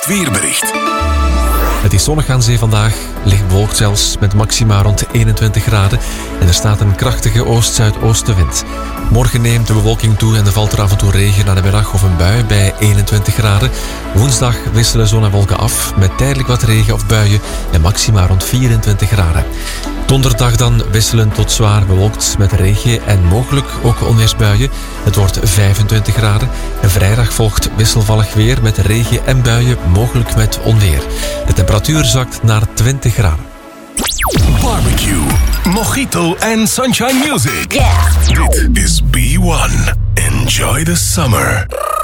weerbericht. Het is zonnig aan zee vandaag, licht bewolkt zelfs, met maxima rond 21 graden. En er staat een krachtige oost-zuidoostenwind. Morgen neemt de bewolking toe en er valt er af en toe regen naar de middag of een bui bij 21 graden. Woensdag wisselen zon en wolken af, met tijdelijk wat regen of buien en maxima rond 24 graden. Donderdag dan wisselend tot zwaar bewolkt met regen en mogelijk ook onweersbuien. Het wordt 25 graden. En vrijdag volgt wisselvallig weer met regen en buien, mogelijk met onweer. De temperatuur zakt naar 20 graden. Barbecue, mojito en sunshine music. Yeah. Dit is B1. Enjoy the summer.